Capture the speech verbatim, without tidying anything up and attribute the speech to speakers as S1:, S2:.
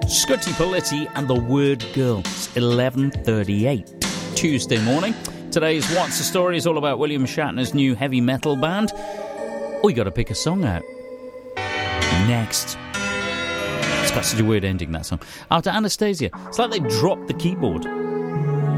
S1: Scutti Politti and the Word Girl. It's eleven thirty-eight. Tuesday morning. Today's What's the Story is all about William Shatner's new heavy metal band. Oh, you got to pick a song out. Next. It's got such a weird ending, that song. After Anastasia. It's like they dropped the keyboard.